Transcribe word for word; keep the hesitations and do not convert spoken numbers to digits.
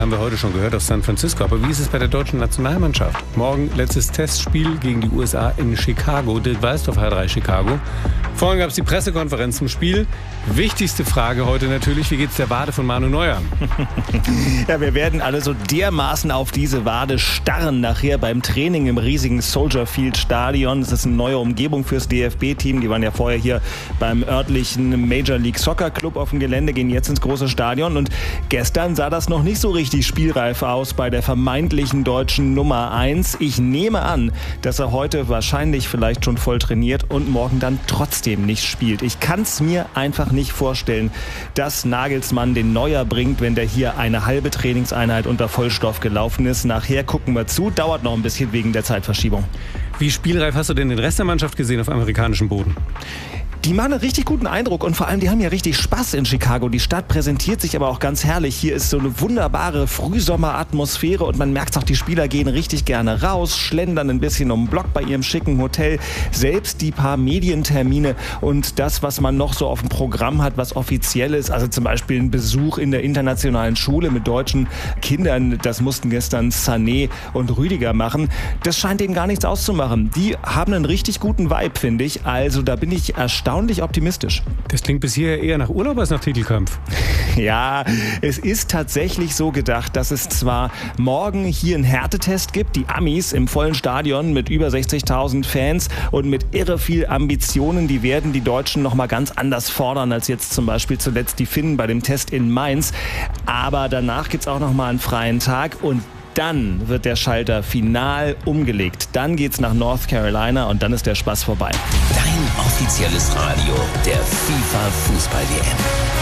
Haben wir heute schon gehört aus San Francisco. Aber wie ist es bei der deutschen Nationalmannschaft? Morgen letztes Testspiel gegen die U S A in Chicago. Dirk Weißdorf, H drei Chicago. Vorhin gab es die Pressekonferenz zum Spiel. Wichtigste Frage heute natürlich, wie geht's der Wade von Manu Neuer? Ja, wir werden alle so dermaßen auf diese Wade starren nachher beim Training im riesigen Soldier Field Stadion. Es ist eine neue Umgebung fürs D F B-Team. Die waren ja vorher hier beim örtlichen Major League Soccer Club auf dem Gelände, gehen jetzt ins große Stadion. Und gestern sah das noch nicht so richtig spielreif aus bei der vermeintlichen deutschen Nummer eins. Ich nehme an, dass er heute wahrscheinlich vielleicht schon voll trainiert und morgen dann trotzdem nicht spielt. Ich kann es mir einfach nicht vorstellen, dass Nagelsmann den Neuer bringt, wenn der hier eine halbe Trainingseinheit unter Vollstoff gelaufen ist. Nachher gucken wir zu. Dauert noch ein bisschen wegen der Zeitverschiebung. Wie spielreif hast du denn den Rest der Mannschaft gesehen auf amerikanischem Boden? Die machen einen richtig guten Eindruck und vor allem, die haben ja richtig Spaß in Chicago. Die Stadt präsentiert sich aber auch ganz herrlich. Hier ist so eine wunderbare Frühsommeratmosphäre und man merkt auch, die Spieler gehen richtig gerne raus, schlendern ein bisschen um den Block bei ihrem schicken Hotel. Selbst die paar Medientermine und das, was man noch so auf dem Programm hat, was offiziell ist, also zum Beispiel ein Besuch in der internationalen Schule mit deutschen Kindern, das mussten gestern Sané und Rüdiger machen. Das scheint denen gar nichts auszumachen. Die haben einen richtig guten Vibe, finde ich. Also da bin ich erstaunt. Erstaunlich optimistisch. Das klingt bisher eher nach Urlaub als nach Titelkampf. Ja, es ist tatsächlich so gedacht, dass es zwar morgen hier einen Härtetest gibt, die Amis im vollen Stadion mit über sechzigtausend Fans und mit irre viel Ambitionen, die werden die Deutschen noch mal ganz anders fordern als jetzt zum Beispiel zuletzt die Finnen bei dem Test in Mainz. Aber danach gibt's auch noch mal einen freien Tag und dann wird der Schalter final umgelegt. Dann geht's nach North Carolina und dann ist der Spaß vorbei. Dein offizielles Radio der FIFA Fußball-W M.